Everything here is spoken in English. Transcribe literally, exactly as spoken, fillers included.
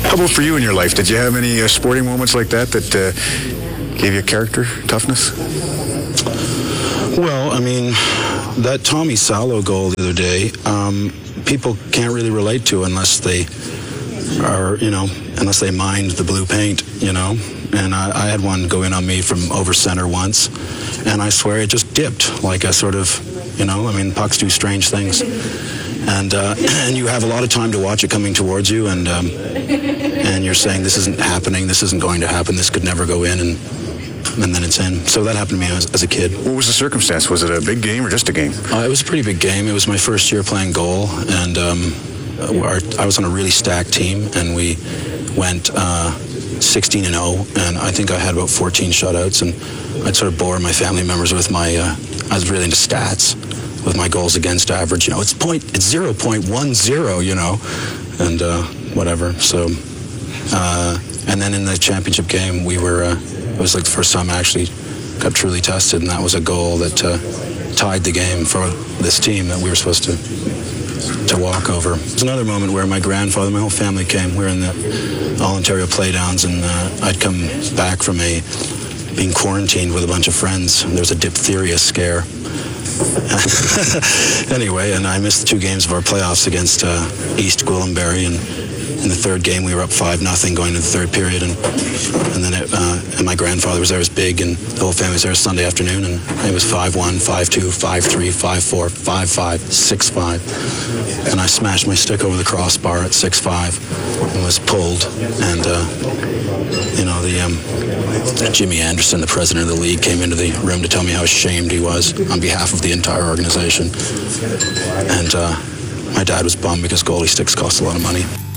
How about for you in your life? Did you have any uh, sporting moments like that that uh, gave you character, toughness? Well, I mean, that Tommy Salo goal the other day, um, people can't really relate to unless they are, you know, unless they mind the blue paint, you know. And I, I had one go in on me from over center once, and I swear it just dipped like a sort of, you know, I mean, pucks do strange things. And uh, and you have a lot of time to watch it coming towards you, and um, and you're saying, this isn't happening, this isn't going to happen, this could never go in, and and then it's in. So that happened to me as, as a kid. What was the circumstance? Was it a big game or just a game? Uh, it was a pretty big game. It was my first year playing goal, and um, our, I was on a really stacked team, and we went uh, sixteen and oh, and I think I had about fourteen shutouts, and I'd sort of bore my family members with my, uh, I was really into stats, with my goals against average. You know, it's point, it's zero point one zero, you know, and uh, whatever. So, uh, and then in the championship game, we were, uh, it was like the first time I actually got truly tested, and that was a goal that uh, tied the game for this team that we were supposed to to walk over. There's another moment where my grandfather, my whole family came. We were in the All-Ontario Playdowns, and uh, I'd come back from a being quarantined with a bunch of friends. There was a diphtheria scare. Anyway, and I missed two games of our playoffs against uh, East Gwillimbury, and in the third game we were up five nothing going into the third period, and and then it, uh, and my grandfather was there, was big, and the whole family was there Sunday afternoon, and it was five one, five two, five three, five four, five five, six five, and I smashed my stick over the crossbar at six five and was pulled, and uh, you know, the um, Jimmy Anderson, the president of the league, came into the room to tell me how ashamed he was on behalf of the entire organization, and uh, my dad was bummed because goalie sticks cost a lot of money.